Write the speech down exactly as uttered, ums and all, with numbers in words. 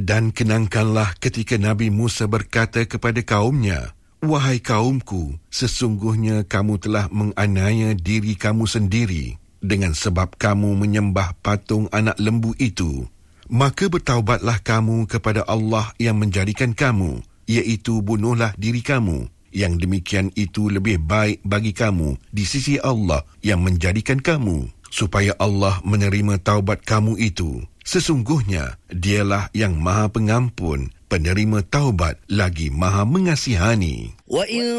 Dan kenangkanlah ketika Nabi Musa berkata kepada kaumnya, "Wahai kaumku, sesungguhnya kamu telah menganiaya diri kamu sendiri dengan sebab kamu menyembah patung anak lembu itu. Maka bertaubatlah kamu kepada Allah yang menjadikan kamu, iaitu bunuhlah diri kamu. Yang demikian itu lebih baik bagi kamu di sisi Allah yang menjadikan kamu, supaya Allah menerima taubat kamu itu. Sesungguhnya dialah yang Maha Pengampun, penerima taubat lagi Maha Mengasihani."